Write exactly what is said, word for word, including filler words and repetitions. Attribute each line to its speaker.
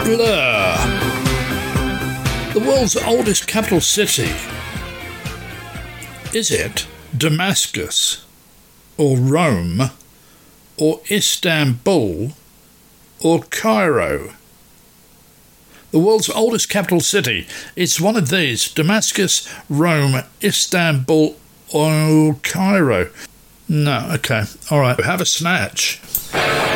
Speaker 1: Blur. The world's oldest capital city. Is it Damascus, or Rome, or Istanbul, or Cairo? The world's oldest capital city. It's one of these: Damascus, Rome, Istanbul, or Cairo. No, okay. All right. Have a snatch.